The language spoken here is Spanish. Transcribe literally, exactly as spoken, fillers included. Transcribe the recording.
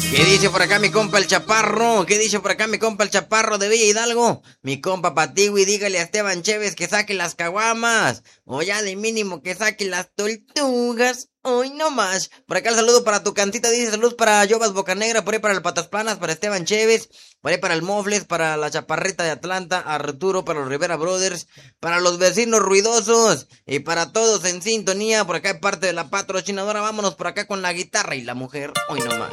¿Qué dice por acá mi compa el Chaparro? ¿Qué dice por acá mi compa el Chaparro de Villa Hidalgo? Mi compa Patigui, dígale a Esteban Chévez que saque las caguamas. O ya de mínimo que saque las tortugas. Hoy no más. Por acá el saludo para tu cantita, dice salud para Jovas Bocanegra, por ahí para el Patas Planas, para Esteban Chévez, por ahí para el Mofles, para la Chaparrita de Atlanta, Arturo, para los Rivera Brothers, para los vecinos ruidosos y para todos en sintonía. Por acá es parte de la patrocinadora. Vámonos por acá con la guitarra y la mujer. Hoy no más.